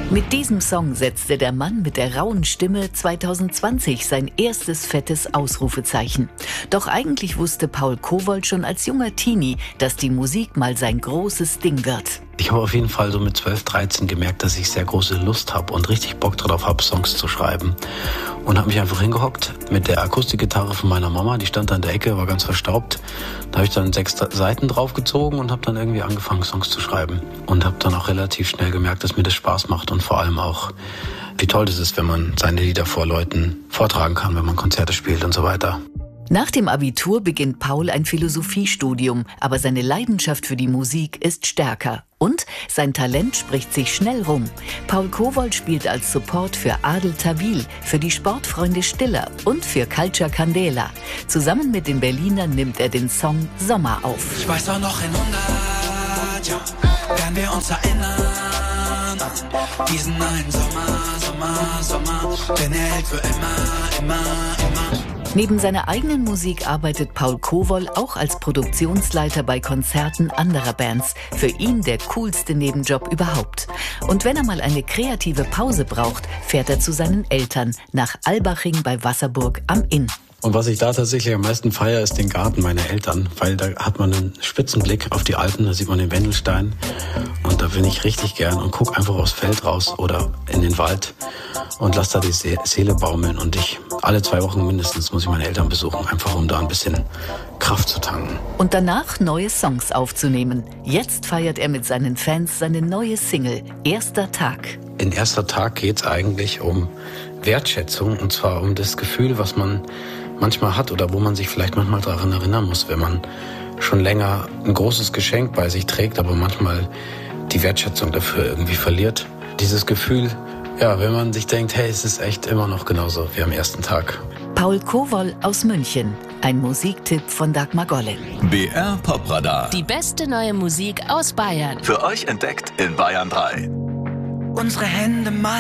Mit diesem Song setzte der Mann mit der rauen Stimme 2020 sein erstes fettes Ausrufezeichen. Doch eigentlich wusste Paul Kowold schon als junger Teenie, dass die Musik mal sein großes Ding wird. Ich habe auf jeden Fall so mit 12, 13 gemerkt, dass ich sehr große Lust habe und richtig Bock drauf habe, Songs zu schreiben. Und habe mich einfach hingehockt mit der Akustikgitarre von meiner Mama, die stand da in der Ecke, war ganz verstaubt. Da habe ich dann 6 Seiten draufgezogen und habe dann irgendwie angefangen, Songs zu schreiben. Und habe dann auch relativ schnell gemerkt, dass mir das Spaß macht und vor allem auch, wie toll das ist, wenn man seine Lieder vor Leuten vortragen kann, wenn man Konzerte spielt und so weiter. Nach dem Abitur beginnt Paul ein Philosophiestudium, aber seine Leidenschaft für die Musik ist stärker. Und sein Talent spricht sich schnell rum. Paul Kowold spielt als Support für Adel Tawil, für die Sportfreunde Stiller und für Culture Candela. Zusammen mit den Berlinern nimmt er den Song Sommer auf. Ich weiß auch noch in 100 Jahren werden wir uns erinnern an diesen einen Sommer, denn er hält für immer. Neben seiner eigenen Musik arbeitet Paul Kowold auch als Produktionsleiter bei Konzerten anderer Bands. Für ihn der coolste Nebenjob überhaupt. Und wenn er mal eine kreative Pause braucht, fährt er zu seinen Eltern nach Albaching bei Wasserburg am Inn. Und was ich da tatsächlich am meisten feiere, ist den Garten meiner Eltern, weil da hat man einen spitzen Blick auf die Alpen, da sieht man den Wendelstein und da bin ich richtig gern und gucke einfach aufs Feld raus oder in den Wald und lasse da die Seele baumeln und alle 2 Wochen mindestens muss ich meine Eltern besuchen, einfach um da ein bisschen Kraft zu tanken. Und danach neue Songs aufzunehmen. Jetzt feiert er mit seinen Fans seine neue Single, Erster Tag. In Erster Tag geht's eigentlich um Wertschätzung und zwar um das Gefühl, was man manchmal hat oder wo man sich vielleicht manchmal daran erinnern muss, wenn man schon länger ein großes Geschenk bei sich trägt, aber manchmal die Wertschätzung dafür irgendwie verliert. Dieses Gefühl, ja, wenn man sich denkt, hey, es ist echt immer noch genauso wie am ersten Tag. Paul Kowold aus München. Ein Musiktipp von Dagmar Golle. BR Popradar. Die beste neue Musik aus Bayern. Für euch entdeckt in Bayern 3. Unsere Hände mal